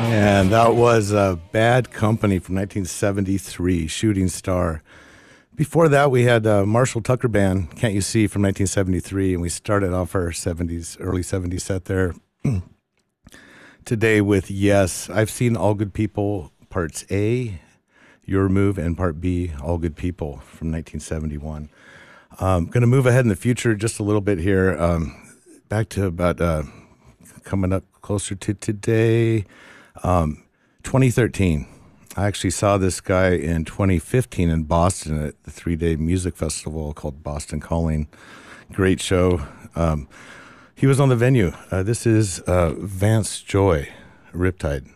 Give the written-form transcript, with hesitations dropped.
And that was Bad Company from 1973, Shooting Star. Before that, we had Marshall Tucker Band, Can't You See, from 1973, and we started off our early 70s set there today with Yes. I've seen All Good People, Parts A, Your Move, and Part B, All Good People from 1971. Going to move ahead in the future just a little bit here, back to about coming up closer to today. 2013. I actually saw this guy in 2015 in Boston at the 3-day music festival called Boston Calling. Great show. He was on the venue. This is Vance Joy, Riptide.